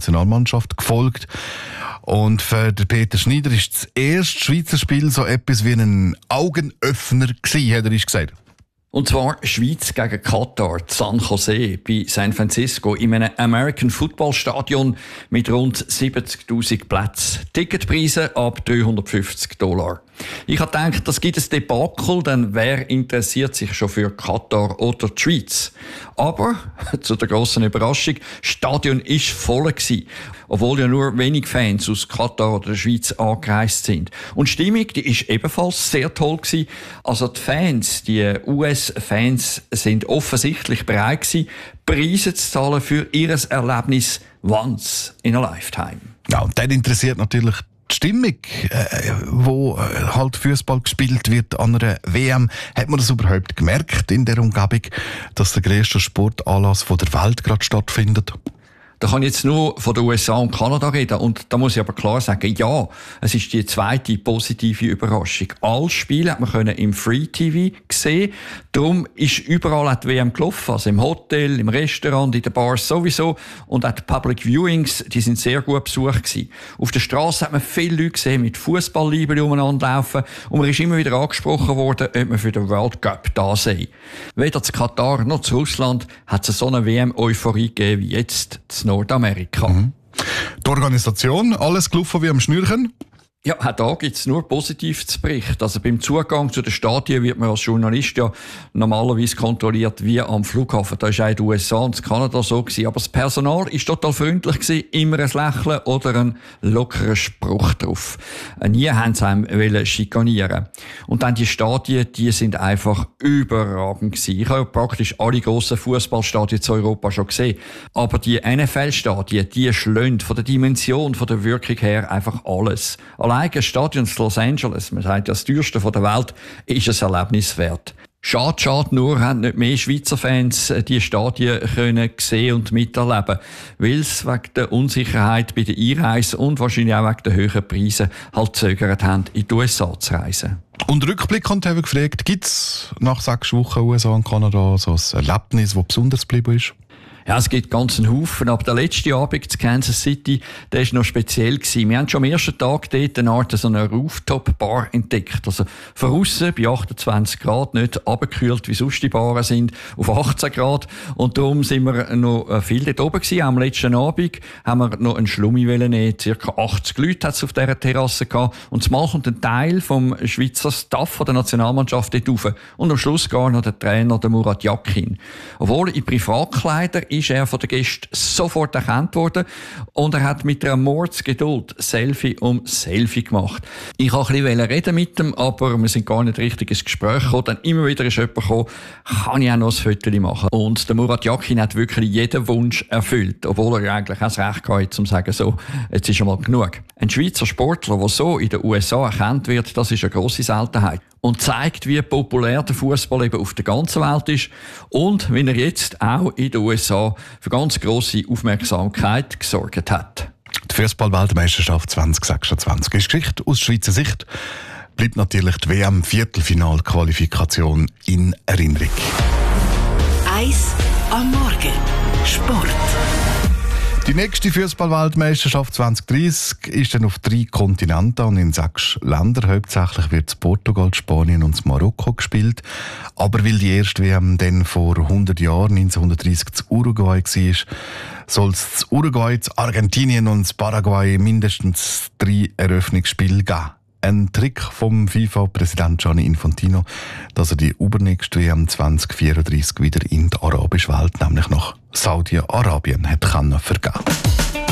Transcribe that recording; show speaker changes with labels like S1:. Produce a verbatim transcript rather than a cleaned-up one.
S1: Nationalmannschaft gefolgt. Und für den Peter Schneider ist das erste Schweizer Spiel so etwas wie ein Augenöffner gewesen, hat er gesagt.
S2: Und zwar Schweiz gegen Katar, San Jose bei San Francisco in einem American Football Stadion mit rund siebzigtausend Plätzen. Ticketpreise ab dreihundertfünfzig Dollar. Ich habe gedacht, das gibt ein Debakel, denn wer interessiert sich schon für Katar oder die Schweiz? Aber, zu der grossen Überraschung, das Stadion war voll gewesen, obwohl ja nur wenig Fans aus Katar oder der Schweiz angereist sind. Und die Stimmung, die ist ebenfalls sehr toll gewesen. Also die Fans, die U S-Fans, sind offensichtlich bereit gewesen, Preise zu zahlen für ihr Erlebnis once in a lifetime.
S1: Ja, und dann interessiert natürlich die Stimmung, äh, wo äh, halt Fußball gespielt wird an einer W M. Hat man das überhaupt gemerkt in der Umgebung, dass der grösste Sportanlass von der Welt gerade stattfindet?
S2: Da kann ich jetzt nur von den U S A und Kanada reden. Und da muss ich aber klar sagen, ja, es ist die zweite positive Überraschung. Alle Spiele hat man können im Free T V sehen. Darum ist überall die W M gelaufen. Also im Hotel, im Restaurant, in den Bars sowieso. Und auch die Public Viewings, die sind sehr gut besucht gewesen. Auf der Straße hat man viele Leute gesehen mit Fußballliebeln umeinander laufen. Und man ist immer wieder angesprochen worden, ob man für den World Cup da sei. Weder zu Katar noch zu Russland hat es so eine W M-Euphorie gegeben wie jetzt zu Nordamerika.
S1: Mhm. Die Organisation, alles gelaufen wie am Schnürchen?
S2: Ja, auch da gibt es nur positiv zu berichten. Also beim Zugang zu den Stadien wird man als Journalist ja normalerweise kontrolliert wie am Flughafen. Da war auch in den U S A und in Kanada so gewesen. Aber das Personal war total freundlich gewesen. Immer ein Lächeln oder ein lockerer Spruch drauf. Nie haben sie einem schikanieren. Und dann die Stadien, die sind einfach überragend gewesen. Ich habe praktisch alle grossen Fußballstadien zu Europa schon gesehen. Aber die N F L-Stadien, die schlönt von der Dimension, von der Wirkung her einfach alles. Allein ein Stadion in Los Angeles, man sagt ja das teuerste der Welt, ist ein Erlebnis wert. Schade, schade nur, haben nicht mehr Schweizer Fans die Stadien können sehen und miterleben, weil es wegen der Unsicherheit bei der Einreise und wahrscheinlich auch wegen der höheren Preise halt zögert haben, in die U S A zu reisen.
S1: Und Rückblick haben wir gefragt, gibt es nach sechs Wochen U S A und Kanada so ein Erlebnis, das besonders geblieben ist?
S2: Ja, es gibt ganz einen Haufen, aber der letzte Abend in Kansas City, der war noch speziell gewesen. Wir haben schon am ersten Tag dort eine Art so eine Rooftop-Bar entdeckt. Also von aussen bei achtundzwanzig Grad, nicht runtergekühlt, wie sonst die Baren sind, auf achtzehn Grad. Und darum sind wir noch viel dort oben gewesen. Am letzten Abend haben wir noch einen Schlummi nehmen. Circa achtzig Leute hat es auf dieser Terrasse gehabt. Und zumal kommt ein Teil vom Schweizer Staff von der Nationalmannschaft dort rauf. Und am Schluss gar noch der Trainer, der Murat Yakin. Obwohl in Privatkleider ist er von den Gästen sofort erkannt worden und er hat mit einer Mordsgeduld Selfie um Selfie gemacht. Ich wollte ein bisschen reden mit ihm, aber wir sind gar nicht richtig ins Gespräch gekommen. Dann immer wieder ist jemand gekommen, kann ich auch noch ein Foto machen. Und der Murat Yakin hat wirklich jeden Wunsch erfüllt, obwohl er eigentlich auch das Recht hatte, um zu sagen, so, jetzt ist einmal genug. Ein Schweizer Sportler, der so in den U S A erkannt wird, das ist eine grosse Seltenheit. Und zeigt, wie populär der Fußball eben auf der ganzen Welt ist und wie er jetzt auch in den U S A für ganz grosse Aufmerksamkeit gesorgt hat.
S1: Die Fußball-Weltmeisterschaft zwanzig sechsundzwanzig ist Geschichte. Aus Schweizer Sicht bleibt natürlich die W M-Viertelfinal-Qualifikation in Erinnerung.
S3: Eis am Morgen. Sport.
S1: Die nächste Fußball-Weltmeisterschaft zwanzig dreißig ist dann auf drei Kontinenten und in sechs Ländern. Hauptsächlich wird in Portugal, Spanien und Marokko gespielt. Aber weil die erste W M dann vor hundert Jahren, neunzehnhundertdreissig, zu Uruguay war, soll es zu Uruguay, zu Argentinien und zu Paraguay mindestens drei Eröffnungsspiele geben. Ein Trick vom FIFA-Präsident Gianni Infantino, dass er die übernächste W M zwanzig vierunddreißig wieder in die arabische Welt, nämlich nach Saudi-Arabien, hat vergeben.